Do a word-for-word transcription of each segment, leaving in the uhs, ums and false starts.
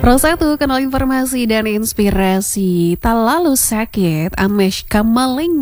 Pro satu, kenal informasi dan inspirasi. Tak lalu sakit, Amesh Kamaling.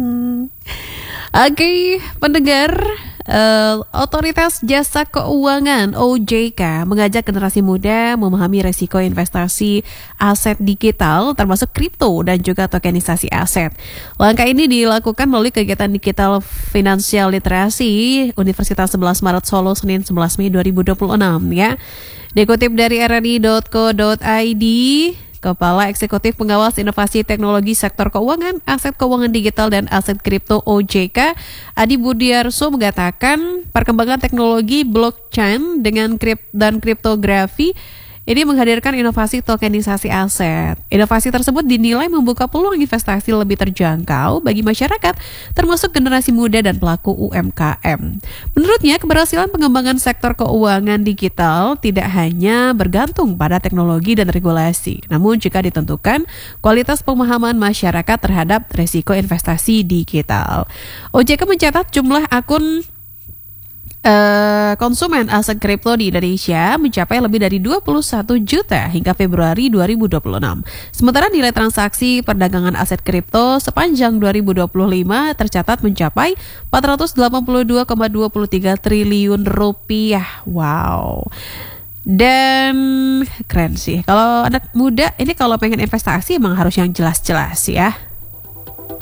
Oke, pendengar, uh, Otoritas Jasa Keuangan O J K mengajak generasi muda memahami resiko investasi aset digital termasuk kripto dan juga tokenisasi aset. Langkah ini dilakukan melalui kegiatan digital finansial literasi Universitas sebelas Maret Solo Senin sebelas Mei dua ribu dua puluh enam ya. Dikutip dari r r i dot co dot i d, Kepala Eksekutif Pengawas Inovasi Teknologi Sektor Keuangan, Aset Keuangan Digital dan Aset Kripto O J K, Adi Budiarso mengatakan perkembangan teknologi blockchain dengan krip dan kriptografi ini menghadirkan inovasi tokenisasi aset. Inovasi tersebut dinilai membuka peluang investasi lebih terjangkau bagi masyarakat, termasuk generasi muda dan pelaku U M K M. Menurutnya, keberhasilan pengembangan sektor keuangan digital tidak hanya bergantung pada teknologi dan regulasi, namun juga ditentukan kualitas pemahaman masyarakat terhadap risiko investasi digital. O J K mencatat jumlah akun Uh, konsumen aset kripto di Indonesia mencapai lebih dari dua puluh satu juta hingga Februari dua ribu dua puluh enam. Sementara nilai transaksi perdagangan aset kripto sepanjang dua ribu dua puluh lima tercatat mencapai empat ratus delapan puluh dua koma dua tiga triliun rupiah. Wow. Dan keren sih. Kalau anak muda ini kalau pengen investasi emang harus yang jelas-jelas ya.